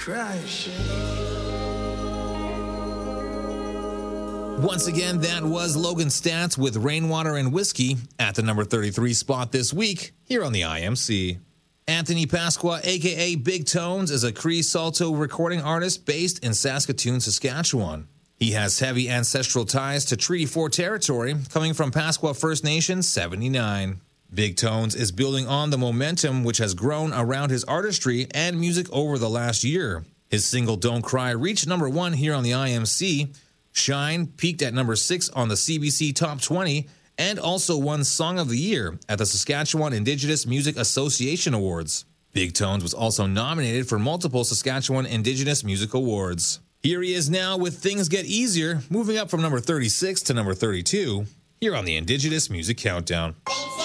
Once again, that was Logan Stats with Rainwater and Whiskey at the number 33 spot this week here on the IMC. Anthony Pasqua, a.k.a. Big Tones, is a Cree Salto recording artist based in Saskatoon, Saskatchewan. He has heavy ancestral ties to Treaty 4 territory, coming from Pasqua First Nation 79. Big Tones is building on the momentum which has grown around his artistry and music over the last year. His single Don't Cry reached number 1 here on the IMC. Shine peaked at number 6 on the CBC Top 20 and also won Song of the Year at the Saskatchewan Indigenous Music Association Awards. Big Tones was also nominated for multiple Saskatchewan Indigenous Music Awards. Here he is now with Things Get Easier, moving up from number 36 to number 32 here on the Indigenous Music Countdown.